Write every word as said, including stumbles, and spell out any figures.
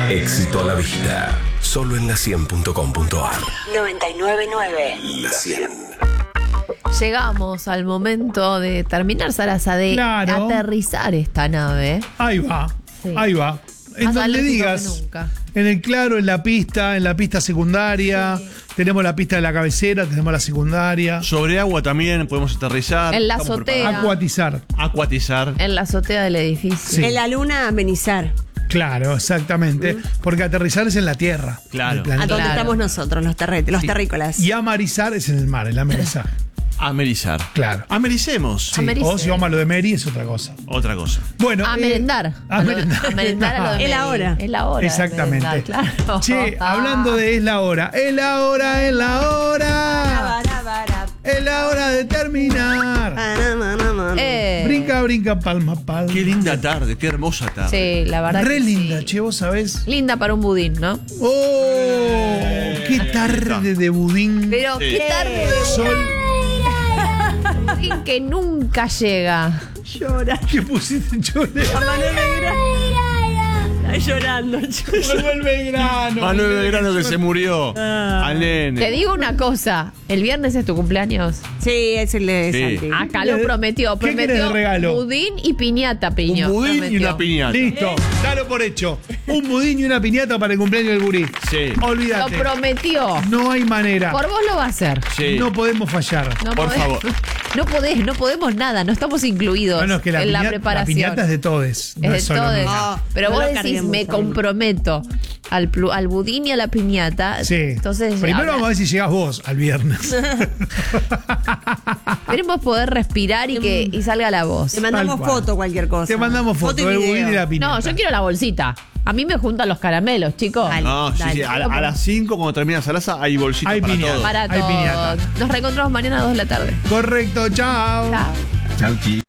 Éxito a la vista. Solo en la cien punto com punto a r. noventa y nueve punto nueve. La cien. Llegamos al momento de terminar, Sarasa, de Claro. aterrizar esta nave. Ahí va, Sí. ahí va. En Más donde atlético digas, que nunca. en el claro, en la pista, en la pista secundaria, tenemos la pista de la cabecera, tenemos la secundaria. Sobre agua también podemos aterrizar. En la Estamos azotea. preparados. Acuatizar. Acuatizar. En la azotea del edificio. Sí. En la luna, amenizar. Claro, exactamente. Porque aterrizar es en la tierra. Claro. en el A planeta. donde Claro. estamos nosotros, los, terre- los terrícolas. Y amarizar es en el mar, en la mesa. Amerizar. Claro. Americemos. Sí. Americe. O si vamos a lo de Mary es otra cosa. Otra cosa. Bueno. A eh, merendar. a merendar. A merendar a lo de Es la Mary. hora. Es la hora. de Exactamente. merendar, claro. Che, hablando de es la hora. Es la hora, es la hora. Es la hora de terminar. Eh, Brinca, brinca, palma, palma. Qué linda tarde, qué hermosa tarde. Sí, la verdad. Re que linda, sí. che, vos sabés. Linda para un budín, ¿no? ¡Oh! ¡Qué tarde de budín! Pero Sí. qué tarde de Sol. budín que nunca llega. Llora. ¿Qué pusiste? Lloré. Manuel Belgrano. Está llorando. Manuel Belgrano. Manuel Belgrano que se murió. Al nene. Te digo una cosa. El viernes es tu cumpleaños. Sí, es el de Sí. Santi. Acá lo prometió. ¿Qué querés de Prometió regalo? budín y piñata, Piño. Un budín y prometió. una piñata. Listo, dalo por hecho. Un budín y una piñata para el cumpleaños del gurí. Sí. Lo Olvídate. prometió. No hay manera. Por vos lo va a hacer. Sí. No podemos fallar. No Por podés- favor. No podés, no podemos nada, no estamos incluidos Bueno, es que la, en la piña- la preparación. piñata es de todes. no es de solo todo. mía. No, Pero no vos lo decís, carguemos, me ahí. comprometo al, plu- al budín y a la piñata. Sí. Entonces, Primero ahora, vamos a ver si llegás vos al viernes. esperemos poder respirar y que y salga la voz. Te mandamos Tal cual. foto, cualquier cosa. Te mandamos foto y del budín video. y la piñata. No, yo quiero la bolsita. A mí me juntan los caramelos, chicos. Dale. No, sí, sí. A, a las cinco, cuando termina Salasa, hay bolsita Hay para piñata. todo. Para Hay piñata. todos. Nos reencontramos mañana a dos de la tarde. Correcto, chao. Chao. Chau, chi.